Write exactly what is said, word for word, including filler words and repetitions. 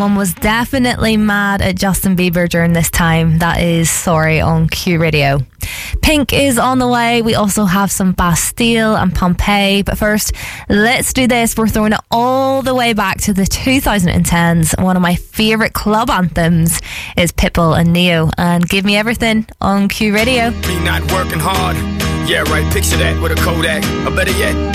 One was definitely mad at Justin Bieber during this time. That is Sorry on Q Radio. Pink is on the way. We also have some Bastille and Pompeii. But first, let's do this. We're throwing it all the way back to the twenty tens. One of my favourite club anthems is Pitbull and Neo. And Give Me Everything on Q Radio. Me not working hard. Yeah, right. Picture that with a Kodak. Or better yet,